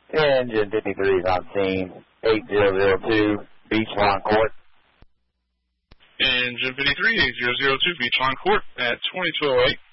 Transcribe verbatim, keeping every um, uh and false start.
Engine fifty-three is on scene, eight zero zero two, Beachline Court. Engine fifty-three, eight zero zero two, Beachline Court at twenty-two oh eight.